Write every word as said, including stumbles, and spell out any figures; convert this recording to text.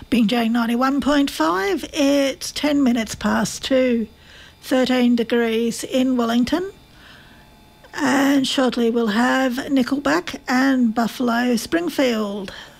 Binjai ninety-one point five, it's ten minutes past two, thirteen degrees in Wellington. And shortly we'll have Nickelback and Buffalo Springfield.